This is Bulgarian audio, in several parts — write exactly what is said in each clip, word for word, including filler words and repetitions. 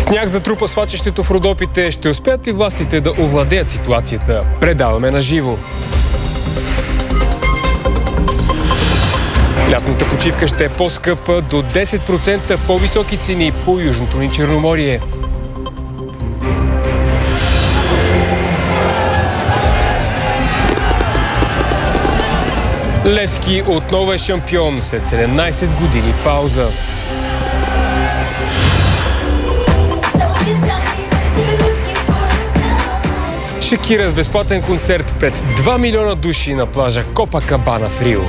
Сняг затрупа свлачището в Родопите. Ще успеят ли властите да овладеят ситуацията? Предаваме на живо. Лятната почивка ще е по-скъпа, до десет процента по-високи цени по Южното ни Черноморие. Левски отново е шампион след седемнайсет години пауза. Шакира с безплатен концерт пред два милиона души на плажа Копакабана в Рио.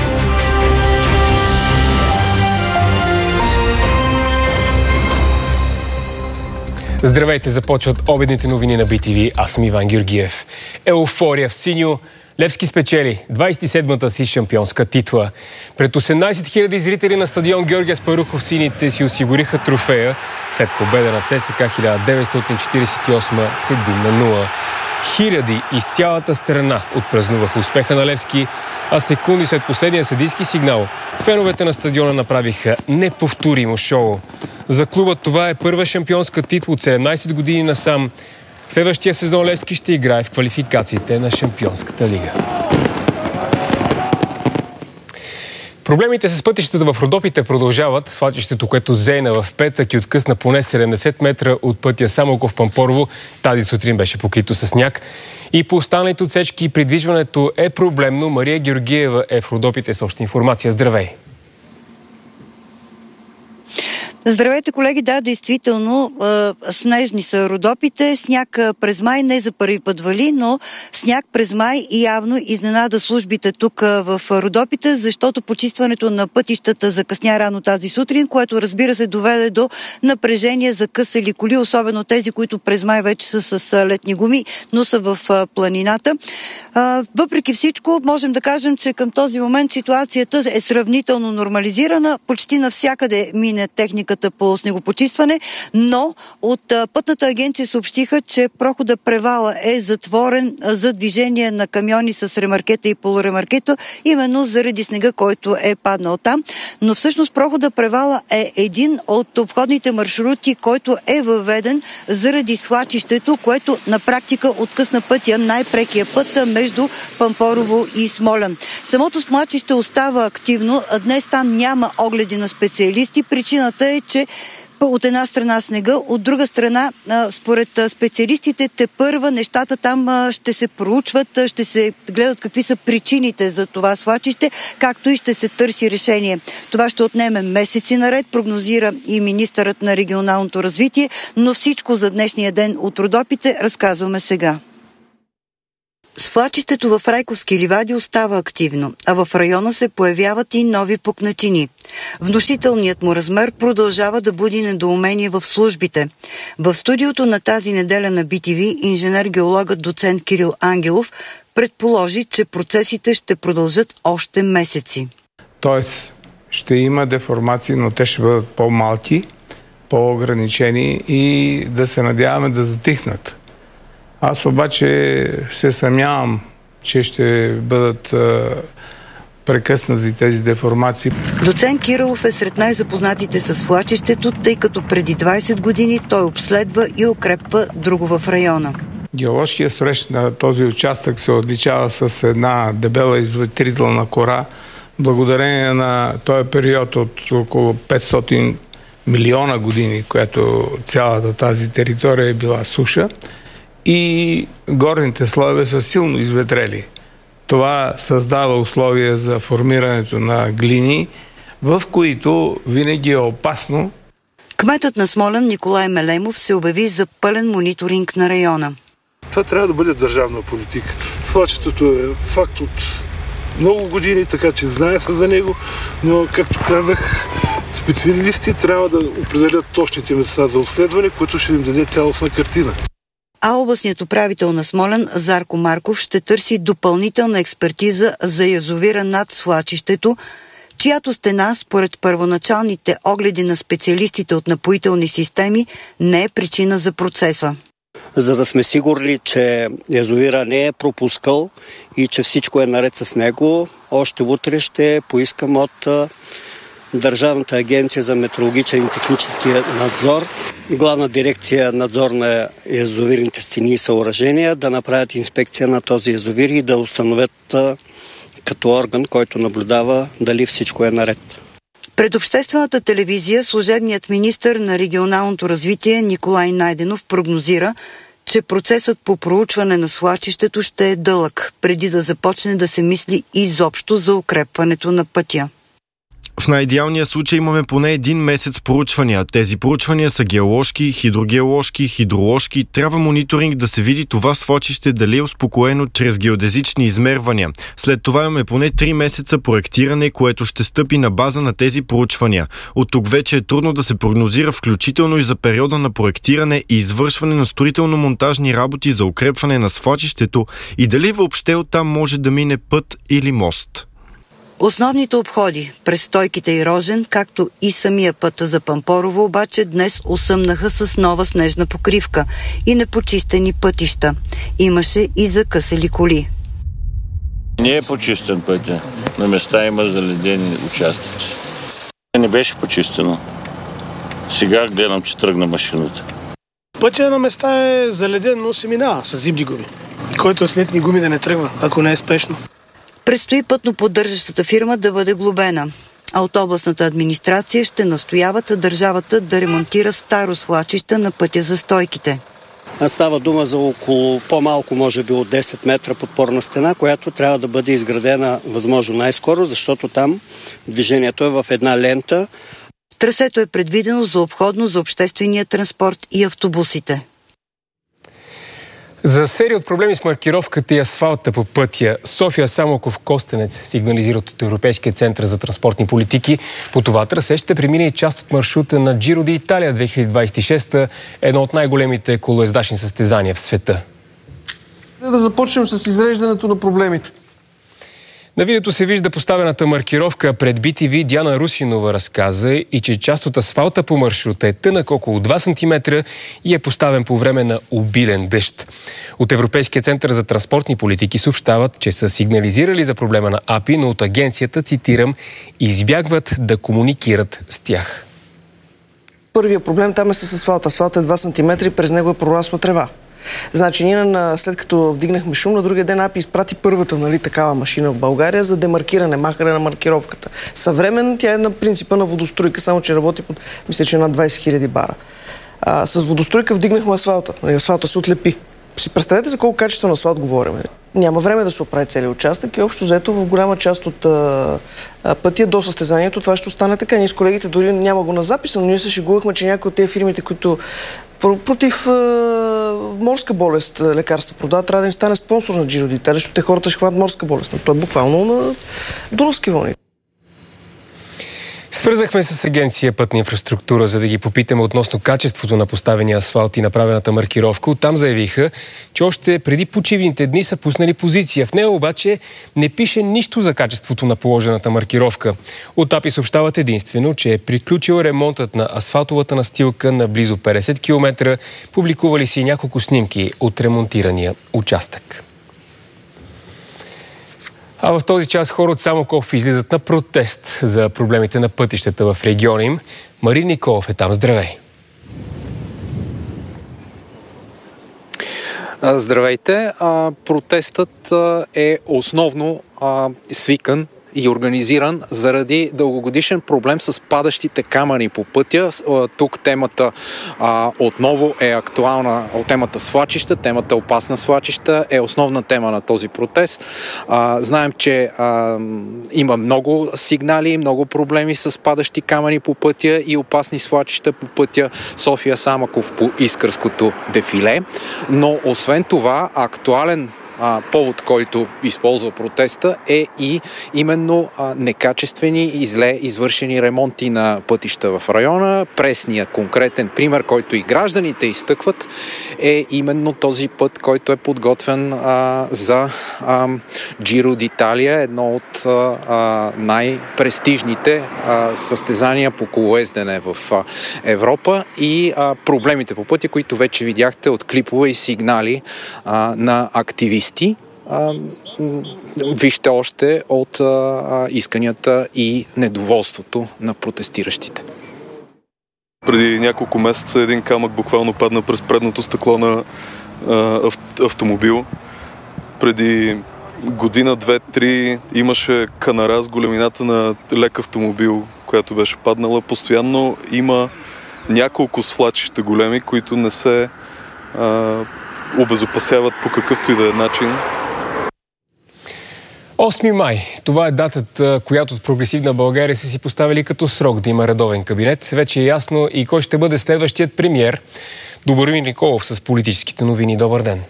Здравейте, започват обедните новини на Би Ти Ви. Аз съм Иван Георгиев. Еуфория в синьо. Левски спечели двайсет и седмата си шампионска титла. Пред осемнайсет хиляди зрители на стадион Георги Аспарухов сините си осигуриха трофея след победа на ЦСКА хиляда деветстотин четирийсет и осма с един на нула. Хиляди из цялата страна отпразнуваха успеха на Левски, а секунди след последния съдийски сигнал феновете на стадиона направиха неповторимо шоу. За клуба това е първа шампионска титла от седемнайсет години насам. Следващия сезон Левски ще играе в квалификациите на Шампионската лига. Проблемите с пътищата в Родопите продължават. Свлачището, което зейна в петък и откъсна поне седемдесет метра от пътя Самоков-Пампорово, тази сутрин беше покрито с сняг. И по останалите отсечки придвижването е проблемно. Мария Георгиева е в Родопите с още информация. Здравей! Здравейте, колеги! Да, действително, снежни са Родопите. Сняг през май не за първи път вали, но сняг през май явно изненада службите тук в Родопите, защото почистването на пътищата закъсня рано тази сутрин, което разбира се доведе до напрежение за късали коли, особено тези, които през май вече са с летни гуми, но са в планината. Въпреки всичко, можем да кажем, че към този момент ситуацията е сравнително нормализирана. Почти навсякъде мине техника по снегопочистване, но от Пътната агенция съобщиха, че прохода Превала е затворен за движение на камиони с ремаркета и полуремаркета, именно заради снега, който е паднал там. Но всъщност прохода Превала е един от обходните маршрути, който е въведен заради свлачището, което на практика откъсна пътя, най-прекия път между Пампорово и Смолян. Самото свлачище остава активно. Днес там няма огледи на специалисти. Причината е, че от една страна снега, от друга страна, според специалистите, тепърва нещата там ще се проучват, ще се гледат какви са причините за това свлачище, както и ще се търси решение. Това ще отнеме месеци наред, прогнозира и министърът на регионалното развитие, но всичко за днешния ден от Родопите разказваме сега. Свлачището в Райковски ливади остава активно, а в района се появяват и нови пукнатини. Внушителният му размер продължава да буди недоумение в службите. В студиото на тази неделя на Би Ти Ви инженер-геологът доцент Кирил Ангелов предположи, че процесите ще продължат още месеци. Тоест ще има деформации, но те ще бъдат по-малки, по-ограничени и да се надяваме да затихнат. Аз обаче се съмнявам, че ще бъдат а, прекъснати тези деформации. Доцент Кирилов е сред най-запознатите с свлачището, тъй като преди двайсет години той обследва и укрепва друго в района. Геоложкият строеж на този участък се отличава с една дебела изветрителна кора. Благодарение на този период от около петстотин милиона години, която цялата тази територия е била суша, и горните слоеве са силно изветрели. Това създава условия за формирането на глини, в които винаги е опасно. Кметът на Смолян Николай Мелемов се обяви за пълен мониторинг на района. Това трябва да бъде държавна политика. Свлачището е факт от много години, така че знае се за него, но, както казах, специалисти трябва да определят точните места за обследване, което ще им даде цялостна картина. А областният управител на Смолян Зарко Марков ще търси допълнителна експертиза за язовира над свлачището, чиято стена, според първоначалните огледи на специалистите от напоителни системи, не е причина за процеса. За да сме сигурни, че язовира не е пропускал и че всичко е наред с него, още утре ще поискам от Държавната агенция за метеорологичен и технически надзор, Главна дирекция надзор на язовирните стени и съоръжения да направят инспекция на този язовир и да установят като орган, който наблюдава дали всичко е наред. Пред обществената телевизия служебният министър на регионалното развитие Николай Найденов прогнозира, че процесът по проучване на свлачището ще е дълъг, преди да започне да се мисли изобщо за укрепването на пътя. В най-идеалния случай имаме поне един месец проучвания. Тези проучвания са геоложки, хидрогеоложки, хидроложки. Трябва мониторинг да се види това свлачище дали е успокоено чрез геодезични измервания. След това имаме поне три месеца проектиране, което ще стъпи на база на тези проучвания. От тук вече е трудно да се прогнозира, включително и за периода на проектиране и извършване на строително-монтажни работи за укрепване на свлачището и дали въобще оттам може да мине път или мост. Основните обходи през Стойките и Рожен, както и самия път за Пампорово, обаче днес осъмнаха с нова снежна покривка и непочистени пътища. Имаше и закъсали коли. Не е почистен пътя. На места има заледени участъци. Не беше почистено. Сега гледам, че тръгна машината. Пътя на места е заледен, но се минава с зимни гуми. Който с летни гуми да не тръгва, ако не е спешно. Предстои пътно-поддържащата фирма да бъде глобена, а от областната администрация ще настояват държавата да ремонтира старо свлачище на пътя за Стойките. Става дума за около по-малко, може би от десет метра подпорна стена, която трябва да бъде изградена възможно най-скоро, защото там движението е в една лента. Трасето е предвидено за обходно за обществения транспорт и автобусите. За серия от проблеми с маркировката и асфалта по пътя София Самоков Костенец сигнализират от Европейския център за транспортни политики. По това трасе ще премине и част от маршрута на Джиро ди Италия две хиляди двадесет и шеста, едно от най-големите колоездачни състезания в света. Да започнем с изреждането на проблемите. На видеото се вижда поставената маркировка. Пред би ти ви Диана Русинова разказа и че част от асфалта по маршрута е тънък около два сантиметра и е поставен по време на обилен дъжд. От Европейския център за транспортни политики съобщават, че са сигнализирали за проблема на АПИ, но от агенцията, цитирам, избягват да комуникират с тях. Първият проблем там е с асфалта. Асфалта е два сантиметра и през него е прорасла трева. Значи ние след като вдигнахме шум, на другия ден АПИ изпрати първата, нали, такава машина в България за демаркиране, махане на маркировката. Съвременна, тя е на принципа на водостройка, само че работи под, мисля, че над двадесет хиляди бара. А, с водостройка вдигнахме асфалта. Нали, асфалта се отлепи. Си представете за колко качествен асфалт говорим. Няма време да се оправи целият участък и общо взето в голяма част от а, а, пътя до състезанието това ще остане така. Ние с колегите дори няма го на записа, но ние се шегувахме, че някои от тези фирмите, които против а, морска болест лекарства продават, трябва да им стане спонсор на Джиро ди Италия, защото те хората ще хванат морска болест. Но той е буквално на Дунавски вълни. Свързахме с агенция Пътна инфраструктура, за да ги попитаме относно качеството на поставения асфалт и направената маркировка. Оттам заявиха, че още преди почивните дни са пуснали позиция. В нея обаче не пише нищо за качеството на положената маркировка. От АПИ съобщават единствено, че е приключил ремонтът на асфалтовата настилка на близо петдесет километра. Публикували си няколко снимки от ремонтирания участък. А в този час хора от Самоков излизат на протест за проблемите на пътищата в региона им. Марин Николов е там. Здравей! Здравейте! Протестът е основно свикан и организиран заради дългогодишен проблем с падащите камъни по пътя. Тук темата а, отново е актуална. Темата свлачища, темата опасна свлачища е основна тема на този протест. А, знаем, че а, има много сигнали, много проблеми с падащи камъни по пътя и опасни свлачища по пътя София Самоков по Искърското дефиле. Но освен това, актуален А, повод, който използва протеста, е и именно а, некачествени и зле извършени ремонти на пътища в района. Пресният конкретен пример, който и гражданите изтъкват, е именно този път, който е подготвен а, за а, Джиро ди Италия, едно от а, най-престижните а, състезания по колоездене в а, Европа и а, проблемите по пътя, които вече видяхте от клипове и сигнали а, на активисти. а, вижте още от а, исканията и недоволството на протестиращите. Преди няколко месеца един камък буквално падна през предното стъкло на а, автомобил. Преди година, две, три имаше канара с големината на лек автомобил, която беше паднала. Постоянно има няколко свлачища големи, които не се а, обезопасяват по какъвто и да е начин. осми май. Това е датата, която от Прогресивна България са си поставили като срок да има редовен кабинет. Вече е ясно и кой ще бъде следващият премиер. Добромир Николов с политическите новини. Добър ден.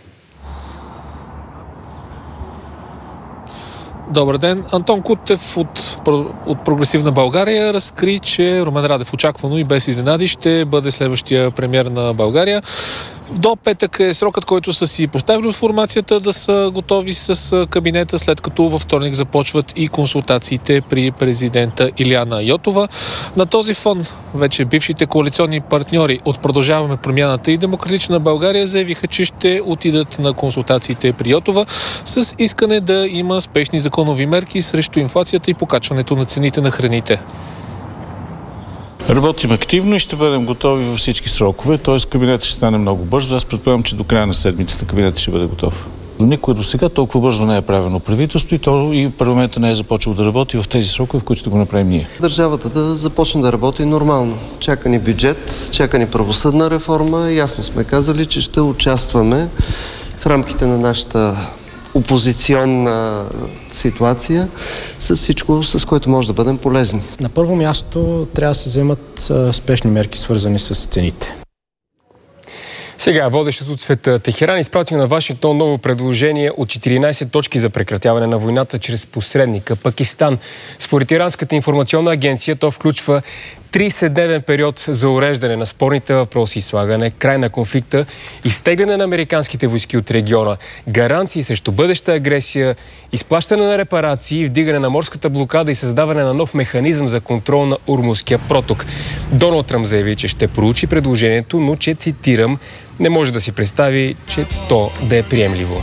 Добър ден. Антон Кутев от, от Прогресивна България разкри, че Румен Радев очаквано и без изненади ще бъде следващия премиер на България. До петък е срокът, който са си поставили от формацията да са готови с кабинета, след като във вторник започват и консултациите при президента Илияна Йотова. На този фон вече бившите коалиционни партньори от Продължаваме промяната и Демократична България заявиха, че ще отидат на консултациите при Йотова с искане да има спешни законови мерки срещу инфлацията и покачването на цените на храните. Работим активно и ще бъдем готови във всички срокове, т.е. кабинетът ще стане много бързо. Аз предполагам, че до края на седмицата кабинетът ще бъде готов. Никой до сега толкова бързо не е правено правителство и, то, и парламента не е започал да работи в тези срокове, в които ще го направим ние. Държавата да започне да работи нормално. Чака ни бюджет, чака ни правосъдна реформа. Ясно сме казали, че ще участваме в рамките на нашата опозиционна ситуация с всичко, с което може да бъдем полезни. На първо място трябва да се вземат спешни мерки, свързани с цените. Сега водещото от света Техеран изпрати на Вашингтон ново предложение от четиринайсет точки за прекратяване на войната чрез посредника Пакистан. Според иранската информационна агенция то включва трийсетдневен период за уреждане на спорните въпроси, слагане край на конфликта, изтегляне на американските войски от региона, гаранции срещу бъдеща агресия, изплащане на репарации, вдигане на морската блокада и създаване на нов механизъм за контрол на Ормузския проток. Доналд Тръмп заяви, че ще проучи предложението, но че, цитирам, не може да си представи, че то да е приемливо.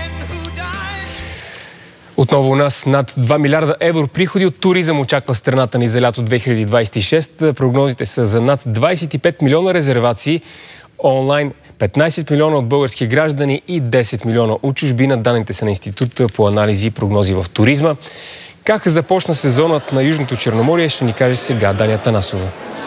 Отново у нас над два милиарда евро приходи от туризъм очаква страната ни за лято две хиляди двайсет и шеста. Прогнозите са за над двайсет и пет милиона резервации онлайн, петнайсет милиона от български граждани и десет милиона от чужбина. Данните са на Института по анализи и прогнози в туризма. Как започна сезонът на Южното Черноморие, ще ни каже сега Дания Танасова.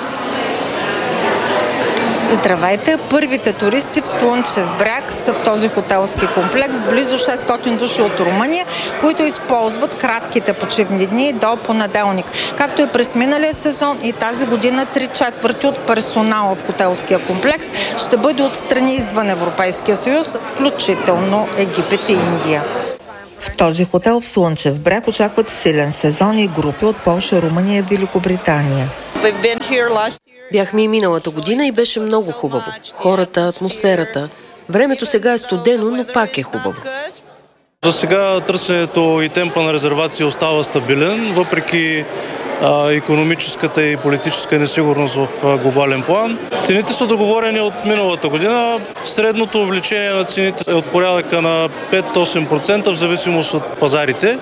Здравейте! Първите туристи в Слънчев бряг са в този хотелски комплекс. Близо шестстотин души от Румъния, които използват кратките почивни дни до понеделник. Както и през миналия сезон и тази година три четвърти от персонала в хотелския комплекс ще бъде от страни извън Европейския съюз, включително Египет и Индия. В този хотел в Слънчев бряг очакват силен сезон и групи от Полша, Румъния и Великобритания. Бяхме и миналата година и беше много хубаво. Хората, атмосферата. Времето сега е студено, но пак е хубаво. За сега търсенето и темпа на резервация остава стабилен, въпреки а, икономическата и политическа несигурност в а, глобален план. Цените са договорени от миналата година. Средното увеличение на цените е от порядъка на пет до осем процента в зависимост от пазарите.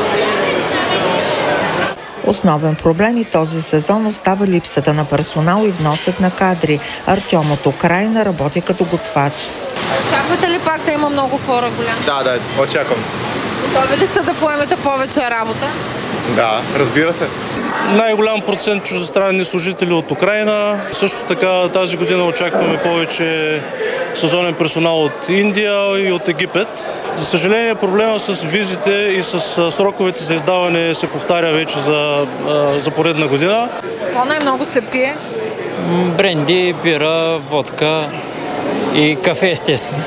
Основен проблем и този сезон остава липсата на персонал и вносът на кадри. Артем от Украйна работи като готвач. Очаквате ли пак да има много хора голям? Да, да, очаквам. Готови ли сте да поемете повече работа? Да, разбира се. Най-голям процент чуждестранни служители от Украйна. Също така тази година очакваме повече сезонен персонал от Индия и от Египет. За съжаление, проблема с визите и с сроковете за издаване се повтаря вече за, за поредна година. Какво най-много се пие? Бренди, бира, водка и кафе, естествено.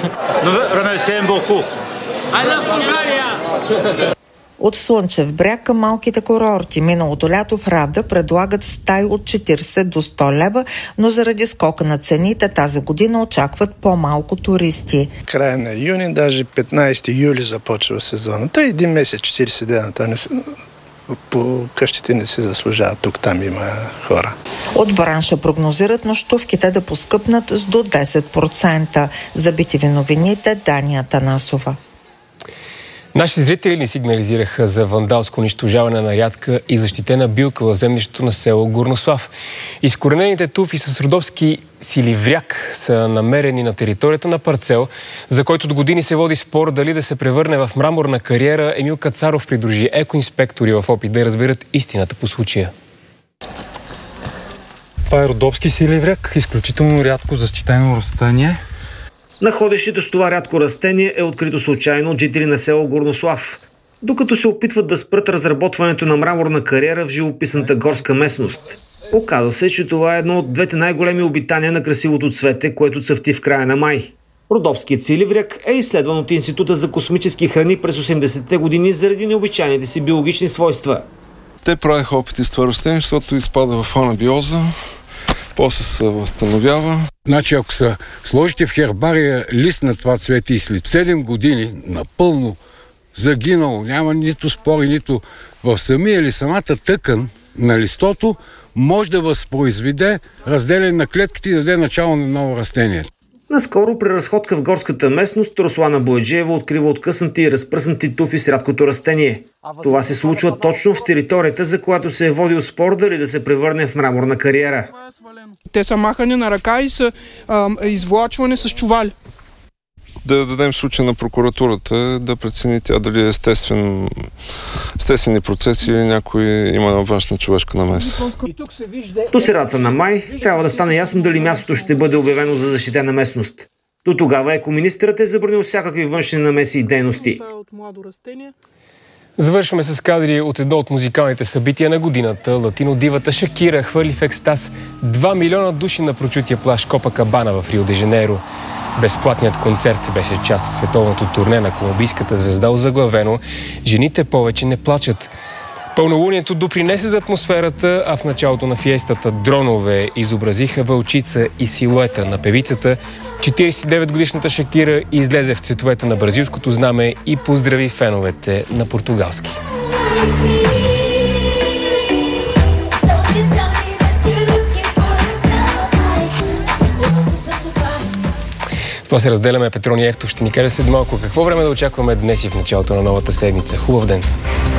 I love Bulgaria! От Слънчев бряг към малките курорти. Миналото лято в Равда предлагат стаи от четирийсет до сто лева, но заради скока на цените тази година очакват по-малко туристи. Края на юни, даже петнайсети юли започва сезона. Той един месец, четирийсет дена. Той не, по къщите не се заслужава. Тук там има хора. От бранша прогнозират нощувките да поскъпнат с до десет процента. За би ти ви новините Дания Танасова. Наши зрители ни сигнализираха за вандалско унищожаване на рядка и защитена билка в землището на село Горнослав. Изкоренените туфи с родопски силивряк са намерени на територията на парцел, за който до години се води спор дали да се превърне в мраморна кариера. Емил Кацаров придружи екоинспектори в опит да разберат истината по случая. Това е родопски силивряк, изключително рядко защитено растение. Находището с това рядко растение е открито случайно от жители на село Горнослав, докато се опитват да спрат разработването на мраморна кариера в живописната горска местност. Оказа се, че това е едно от двете най-големи обитания на красивото цвете, което цъфти в края на май. Родопският силивряк е изследван от Института за космически храни през осемдесетте години заради необичайните си биологични свойства. Те правиха опити с това растение, защото изпада в анабиоза, после се възстановява. Значи, ако са сложите в хербария лист на това цвете и след седем години напълно загинало, няма нито спори, нито в самия или самата тъкан на листото, може да възпроизведе разделение на клетките и да даде начало на ново растение. Наскоро при разходка в горската местност Руслана Бояджиева открива откъснати и разпръснати туфи с рядкото растение. Това се случва точно в територията, за която се е водил спор дали да се превърне в мраморна кариера. Те са махани на ръка и са а, извлачвани с чували. Да дадем случай на прокуратурата, да прецени тя дали е естествен, естествени процеси или някой има външна човешка намеса. До средата на май трябва да стане ясно дали мястото ще бъде обявено за защитена местност. До тогава екоминистрът е забранил всякакви външни намеси и дейности. Завършваме с кадри от едно от музикалните събития на годината. Латино-дивата Шакира хвърли в екстаз два милиона души на прочутия плаж Копакабана в Рио де Жанейро. Безплатният концерт беше част от световното турне на колумбийската звезда, озаглавено "Жените повече не плачат". Пълнолунието допринесе за атмосферата, а в началото на фиестата дронове изобразиха вълчица и силуета на певицата. четиридесет и девет годишната Шакира излезе в цветовете на бразилското знаме и поздрави феновете на португалски. С това се разделяме. Петрони Евтов ще ни каже след малко какво време да очакваме днес и в началото на новата седмица. Хубав ден!